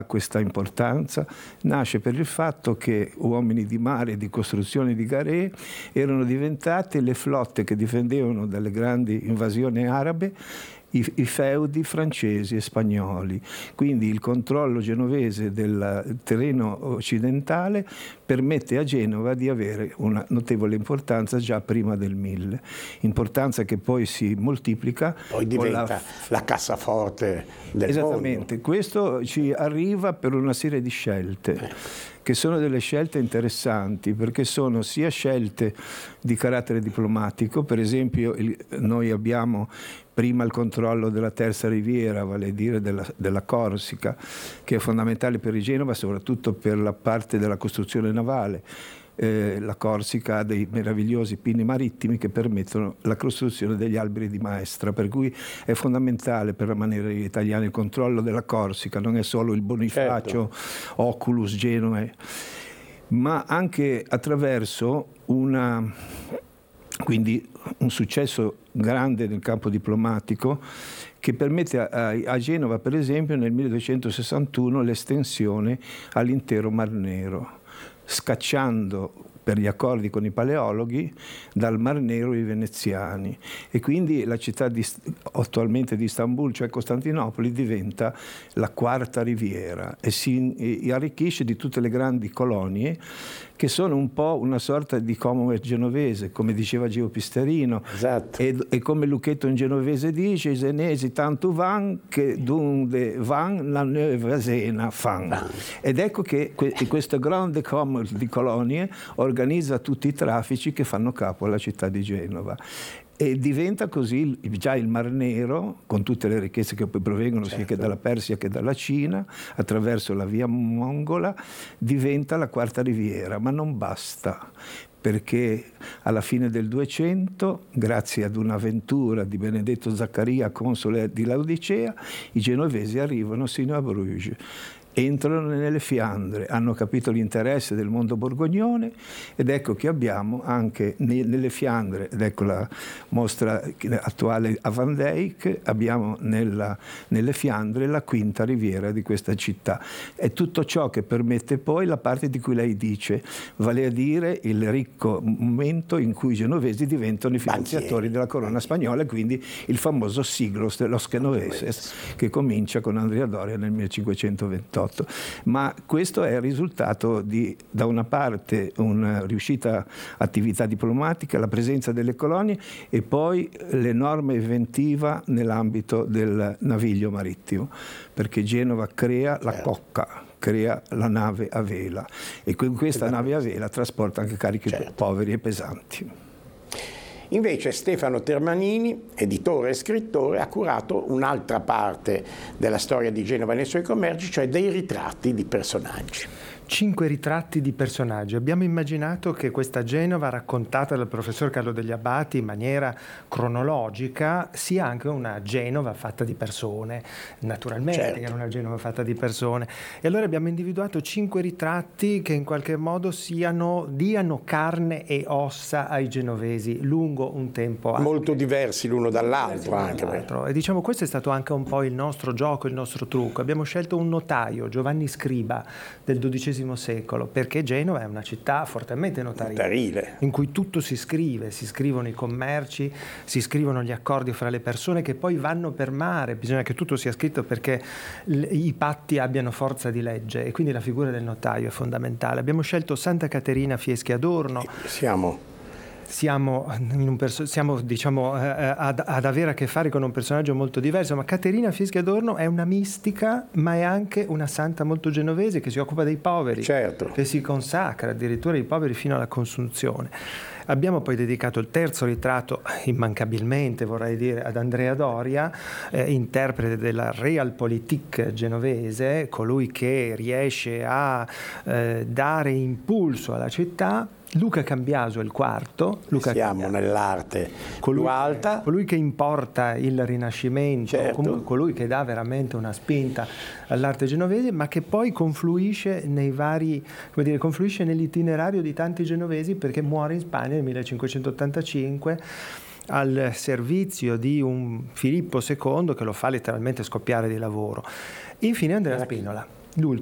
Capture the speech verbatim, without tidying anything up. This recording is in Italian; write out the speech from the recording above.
questa importanza? Nasce per il fatto che uomini di mare e di costruzione di garee erano diventate le flotte che difendevano dalle grandi invasioni arabe I, i feudi francesi e spagnoli. Quindi il controllo genovese del terreno occidentale permette a Genova di avere una notevole importanza già prima del mille, importanza che poi si moltiplica. Poi diventa la, la cassaforte del Esattamente, mondo. Questo ci arriva per una serie di scelte. Eh. che sono delle scelte interessanti, perché sono sia scelte di carattere diplomatico, per esempio il, noi abbiamo prima il controllo della terza riviera, vale a dire della, della Corsica, che è fondamentale per Genova, soprattutto per la parte della costruzione navale. Eh, la Corsica ha dei meravigliosi pini marittimi che permettono la costruzione degli alberi di maestra, per cui è fondamentale per la marinai italiana il controllo della Corsica, non è solo il Bonifacio, certo. Oculus, Genoe, ma anche attraverso una, quindi un successo grande nel campo diplomatico che permette a, a Genova, per esempio, nel milleduecentosessantuno l'estensione all'intero Mar Nero, scacciando per gli accordi con i paleologhi dal Mar Nero i veneziani, e quindi la città di, attualmente di Istanbul, cioè Costantinopoli, diventa la quarta riviera e si e arricchisce di tutte le grandi colonie che sono un po' una sorta di Commonwealth genovese, come diceva Geo Pisterino. Esatto. E, e come Lucchetto in genovese dice, i senesi tanto van che dunque van la nuova sena fan. Ah. Ed ecco che que, questa grande Commonwealth di colonie organizza tutti i traffici che fanno capo alla città di Genova. E diventa così già il Mar Nero, con tutte le ricchezze che poi provengono, certo, sia che dalla Persia che dalla Cina, attraverso la via mongola, diventa la quarta riviera, ma non basta, perché alla fine del duecento, grazie ad un'avventura di Benedetto Zaccaria, console di Laodicea, i genovesi arrivano sino a Bruges. Entrano nelle Fiandre, hanno capito l'interesse del mondo borgognone, ed ecco che abbiamo anche nelle Fiandre, ed ecco la mostra attuale a Van Dyck, abbiamo nella, nelle Fiandre la quinta riviera di questa città. È tutto ciò che permette poi la parte di cui lei dice, vale a dire il ricco momento in cui i genovesi diventano i finanziatori della corona spagnola, e quindi il famoso siglos de los genoveses, che comincia con Andrea Doria nel millecinquecentoventotto. Ma questo è il risultato di, da una parte, una riuscita attività diplomatica, la presenza delle colonie, e poi l'enorme inventiva nell'ambito del naviglio marittimo, perché Genova crea la cocca, crea la nave a vela, e con questa nave a vela trasporta anche carichi, certo, poveri e pesanti. Invece Stefano Termanini, editore e scrittore, ha curato un'altra parte della storia di Genova nei suoi commerci, cioè dei ritratti di personaggi. Cinque ritratti di personaggi. Abbiamo immaginato che questa Genova raccontata dal professor Carlo degli Abbati in maniera cronologica sia anche una Genova fatta di persone, naturalmente, certo, che era una Genova fatta di persone. E allora abbiamo individuato cinque ritratti che in qualche modo siano, diano carne e ossa ai genovesi lungo un tempo. Molto anche diversi l'uno dall'altro. Anche dall'altro. E diciamo questo è stato anche un po' il nostro gioco, il nostro trucco. Abbiamo scelto un notaio, Giovanni Scriba, del dodicesimo secolo, perché Genova è una città fortemente notarile, notarile, in cui tutto si scrive, si scrivono i commerci, si scrivono gli accordi fra le persone che poi vanno per mare, bisogna che tutto sia scritto perché i patti abbiano forza di legge, e quindi la figura del notaio è fondamentale. Abbiamo scelto Santa Caterina Fieschi Adorno. Siamo Siamo, in un perso- siamo diciamo, eh, ad, ad avere a che fare con un personaggio molto diverso, ma Caterina Fieschi Adorno è una mistica, ma è anche una santa molto genovese che si occupa dei poveri, certo, che si consacra addirittura ai poveri fino alla consunzione. Abbiamo poi dedicato il terzo ritratto, immancabilmente vorrei dire, ad Andrea Doria, eh, interprete della Realpolitik genovese, colui che riesce a eh, dare impulso alla città. Luca Cambiaso è il quarto. Luca Siamo Cambiaso, nell'arte colui, più alta. Colui che importa il Rinascimento, certo, comunque colui che dà veramente una spinta all'arte genovese, ma che poi confluisce nei vari, come dire, confluisce nell'itinerario di tanti genovesi, perché muore in Spagna nel millecinquecentottantacinque al servizio di un Filippo secondo che lo fa letteralmente scoppiare di lavoro. Infine Andrea Spinola. L'ultimo.